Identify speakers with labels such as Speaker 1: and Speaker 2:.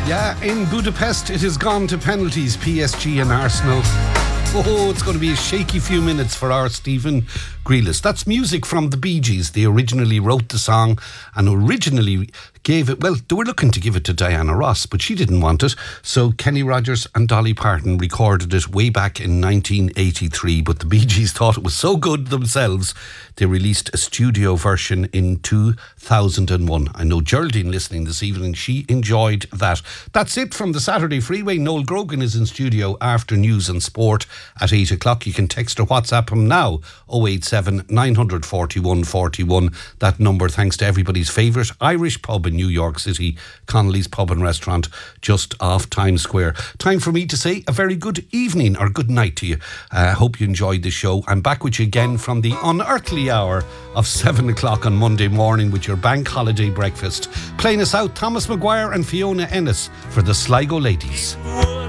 Speaker 1: Yeah, in Budapest, it has gone to penalties, PSG and Arsenal. Oh, it's going to be a shaky few minutes for our Stephen Grealish. That's music from the Bee Gees. They originally wrote the song and originally gave it, well, they were looking to give it to Diana Ross, but she didn't want it. So Kenny Rogers and Dolly Parton recorded it way back in 1983, but the Bee Gees thought it was so good themselves, they released a studio version in 2001. I know Geraldine listening this evening, she enjoyed that. That's it from the Saturday Freeway. Noel Grogan is in studio after news and sport at 8 o'clock. You can text or WhatsApp him now, 087 941 41. That number, thanks to everybody's favourite Irish pub in New York City, Connolly's Pub and Restaurant, just off Times Square. Time for me to say a very good evening or good night to you. Hope you enjoyed the show. I'm back with you again from the unearthly hour of 7 o'clock on Monday morning with your bank holiday breakfast. Playing us out, Thomas Maguire and Fiona Ennis for the Sligo Ladies.